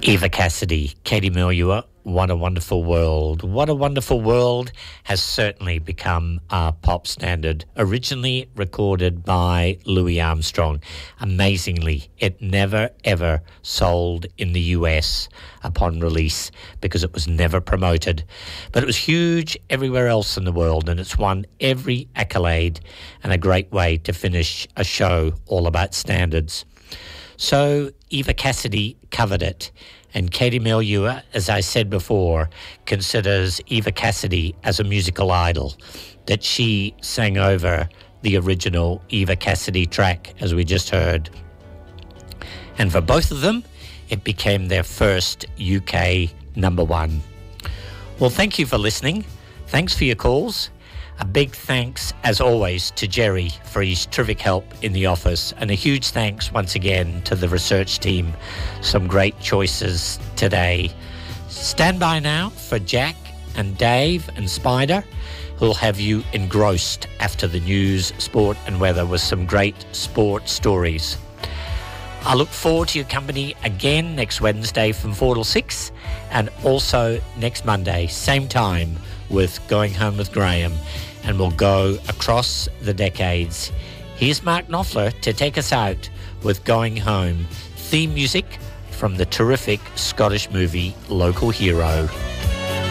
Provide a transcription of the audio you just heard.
Eva Cassidy, Katie Melua, What a Wonderful World. What a Wonderful World has certainly become a pop standard, originally recorded by Louis Armstrong. Amazingly, it never ever sold in the US upon release because it was never promoted. But it was huge everywhere else in the world, and it's won every accolade, and a great way to finish a show all about standards. So Eva Cassidy covered it, and Katie Melua, as I said before, considers Eva Cassidy as a musical idol, that she sang over the original Eva Cassidy track, as we just heard. And for both of them, it became their first UK number one. Well, thank you for listening. Thanks for your calls. A big thanks, as always, to Jerry for his terrific help in the office, and a huge thanks once again to the research team. Some great choices today. Stand by now for Jack and Dave and Spider, who'll have you engrossed after the news, sport and weather with some great sport stories. I look forward to your company again next Wednesday from 4 till 6, and also next Monday, same time, with Going Home with Graham, and we'll go across the decades. Here's Mark Knopfler to take us out with Going Home, theme music from the terrific Scottish movie Local Hero.